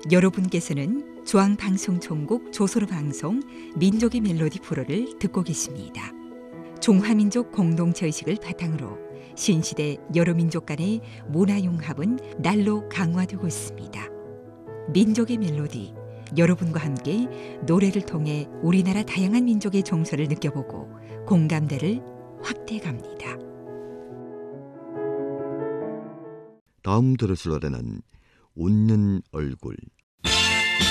여러분께서는 중앙방송총국 조선어방송 민족의 멜로디 프로를 듣고 계십니다. 중화민족 공동체의식을 바탕으로 신시대 여러 민족 간의 문화융합은 날로 강화되고 있습니다. 민족의 멜로디, 여러분과 함께 노래를 통해 우리나라 다양한 민족의 정서를 느껴보고 공감대를 확대해갑니다. 다음 들으실 노래는 웃는 얼굴.